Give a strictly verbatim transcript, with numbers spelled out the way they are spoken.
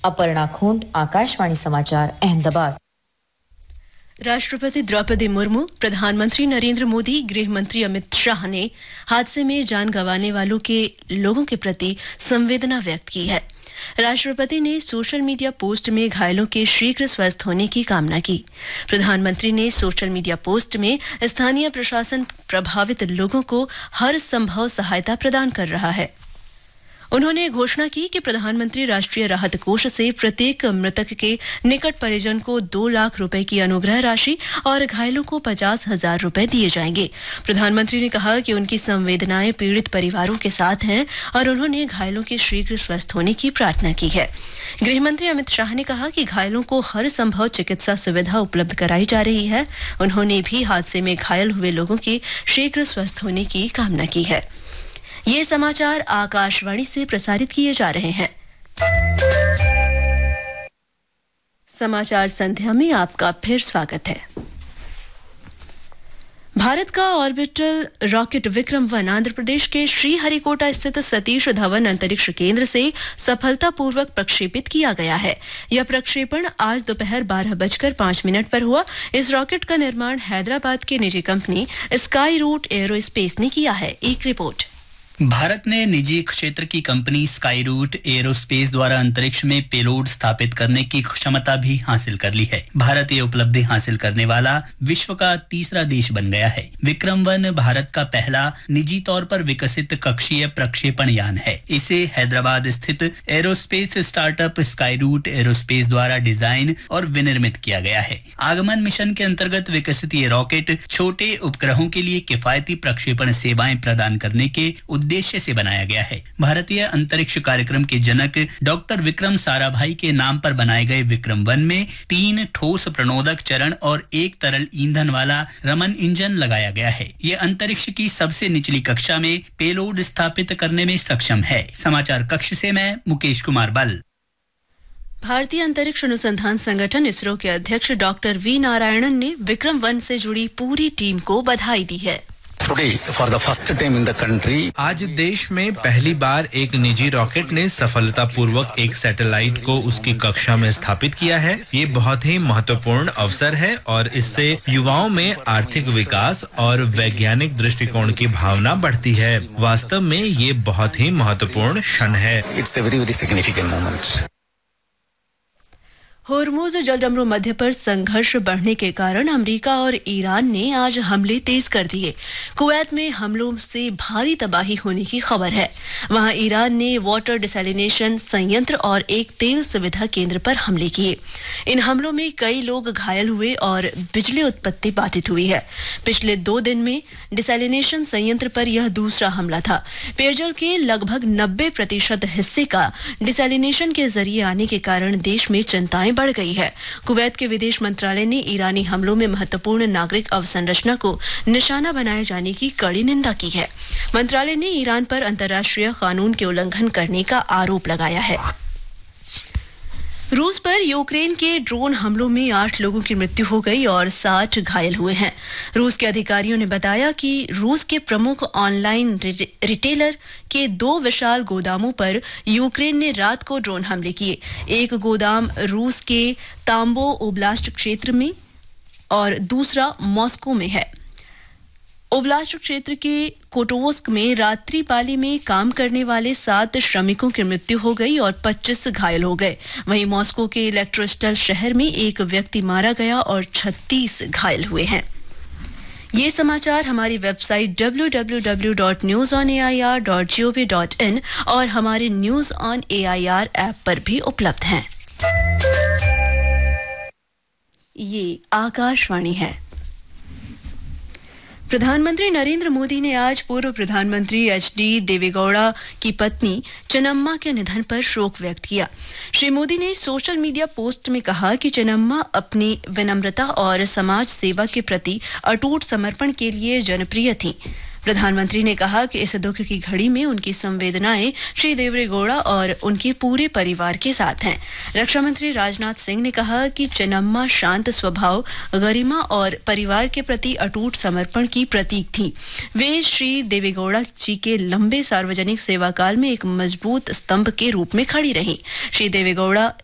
अपर्णा खोंड, आकाशवाणी समाचार, अहमदाबाद। राष्ट्रपति द्रौपदी मुर्मू, प्रधानमंत्री नरेंद्र मोदी, गृह मंत्री अमित शाह ने हादसे में जान गंवाने वालों के लोगों के प्रति संवेदना व्यक्त की है। राष्ट्रपति ने सोशल मीडिया पोस्ट में घायलों के शीघ्र स्वस्थ होने की कामना की। प्रधानमंत्री ने सोशल मीडिया पोस्ट में स्थानीय प्रशासन प्रभावित लोगों को हर संभव सहायता प्रदान कर रहा है। उन्होंने घोषणा की कि प्रधानमंत्री राष्ट्रीय राहत कोष से प्रत्येक मृतक के निकट परिजन को दो लाख रुपए की अनुग्रह राशि और घायलों को पचास हजार रुपए दिए जाएंगे। प्रधानमंत्री ने कहा कि उनकी संवेदनाएं पीड़ित परिवारों के साथ हैं और उन्होंने घायलों के शीघ्र स्वस्थ होने की प्रार्थना की है। गृह मंत्री अमित शाह ने कहा कि घायलों को हर संभव चिकित्सा सुविधा उपलब्ध कराई जा रही है। उन्होंने भी हादसे में घायल हुए लोगों के शीघ्र स्वस्थ होने की कामना की है। ये समाचार आकाशवाणी से प्रसारित किए जा रहे हैं। समाचार संध्या में आपका फिर स्वागत है। भारत का ऑर्बिटल रॉकेट विक्रम वन आंध्र प्रदेश के श्रीहरिकोटा स्थित सतीश धवन अंतरिक्ष केंद्र से सफलतापूर्वक प्रक्षेपित किया गया है। यह प्रक्षेपण आज दोपहर बारह बजकर पांच मिनट पर हुआ। इस रॉकेट का निर्माण हैदराबाद की निजी कंपनी स्काई रूट एरोस्पेस ने किया है। एक रिपोर्ट। भारत ने निजी क्षेत्र की कंपनी स्काई रूट एरोस्पेस द्वारा अंतरिक्ष में पेलोड स्थापित करने की क्षमता भी हासिल कर ली है। भारत ये उपलब्धि हासिल करने वाला विश्व का तीसरा देश बन गया है। विक्रम वन भारत का पहला निजी तौर पर विकसित कक्षीय प्रक्षेपण यान है। इसे हैदराबाद स्थित aerospace startup sky route aerospace द्वारा डिजाइन और विनिर्मित किया गया है। आगमन मिशन के अंतर्गत विकसित ये रॉकेट छोटे उपग्रहों के लिए किफायती प्रक्षेपण सेवाएं प्रदान करने के उद्देश्य से बनाया गया है। भारतीय अंतरिक्ष कार्यक्रम के जनक डॉक्टर विक्रम साराभाई के नाम पर बनाए गए विक्रम वन में तीन ठोस प्रणोदक चरण और एक तरल ईंधन वाला रमन इंजन लगाया गया है। ये अंतरिक्ष की सबसे निचली कक्षा में पेलोड स्थापित करने में सक्षम है। समाचार कक्ष से मैं मुकेश कुमार बल। भारतीय अंतरिक्ष अनुसंधान संगठन इसरो के अध्यक्ष डॉक्टर वी नारायणन ने विक्रम वन से जुड़ी पूरी टीम को बधाई दी है। For the first time in the country, आज देश में पहली बार एक निजी रॉकेट ने सफलतापूर्वक एक सैटेलाइट को उसकी कक्षा में स्थापित किया है। ये बहुत ही महत्वपूर्ण अवसर है और इससे युवाओं में आर्थिक विकास और वैज्ञानिक दृष्टिकोण की भावना बढ़ती है। वास्तव में ये बहुत ही महत्वपूर्ण क्षण है। It's a very, very significant moment. Hormuz जलडमरू मध्य पर संघर्ष बढ़ने के कारण अमेरिका और ईरान ने आज हमले तेज कर दिए। कुवैत में हमलों से भारी तबाही होने की खबर है। वहां ईरान ने वाटर डिसैलिनेशन संयंत्र और एक तेल सुविधा केंद्र पर हमले किए। इन हमलों में कई लोग घायल हुए और बिजली उत्पत्ति बाधित हुई है। पिछले दो दिन में डिसैलिनेशन संयंत्र पर यह दूसरा हमला था। पेयजल के लगभग नब्बे प्रतिशत हिस्से का डिसैलिनेशन के जरिए आने के कारण देश में चिंताएं बढ़ गई है। कुवैत के विदेश मंत्रालय ने ईरानी हमलों में महत्वपूर्ण नागरिक अवसंरचना को निशाना बनाए जाने की कड़ी निंदा की है। मंत्रालय ने ईरान पर अंतर्राष्ट्रीय कानून के उल्लंघन करने का आरोप लगाया है। रूस पर यूक्रेन के ड्रोन हमलों में आठ लोगों की मृत्यु हो गई और साठ घायल हुए हैं। रूस के अधिकारियों ने बताया कि रूस के प्रमुख ऑनलाइन रिटेलर के दो विशाल गोदामों पर यूक्रेन ने रात को ड्रोन हमले किए। एक गोदाम रूस के तांबो ओब्लास्ट क्षेत्र में और दूसरा मॉस्को में है। ओब्लास्ट क्षेत्र के कोटोवस्क में रात्रि पाली में काम करने वाले सात श्रमिकों की मृत्यु हो गई और पच्चीस घायल हो गए। वहीं मॉस्को के इलेक्ट्रोस्टल शहर में एक व्यक्ति मारा गया और छत्तीस घायल हुए हैं। ये समाचार हमारी website W W W dot news on A I R dot G O V dot in और हमारे news on A I R app पर भी उपलब्ध हैं। ये आकाशवाणी है। प्रधानमंत्री नरेंद्र मोदी ने आज पूर्व प्रधानमंत्री एच डी देवेगौड़ा की पत्नी चन्नम्मा के निधन पर शोक व्यक्त किया। श्री मोदी ने सोशल मीडिया पोस्ट में कहा कि चन्नम्मा अपनी विनम्रता और समाज सेवा के प्रति अटूट समर्पण के लिए जनप्रिय थीं। प्रधानमंत्री ने कहा कि इस दुख की घड़ी में उनकी संवेदनाएं श्री देवेगौड़ा और उनके पूरे परिवार के साथ हैं। रक्षा मंत्री राजनाथ सिंह ने कहा कि चन्नम्मा शांत स्वभाव, गरिमा और परिवार के प्रति अटूट समर्पण की प्रतीक थी। वे श्री देवेगौड़ा जी के लंबे सार्वजनिक सेवा काल में एक मजबूत स्तंभ के रूप में खड़ी रहीं। श्री देवेगौड़ा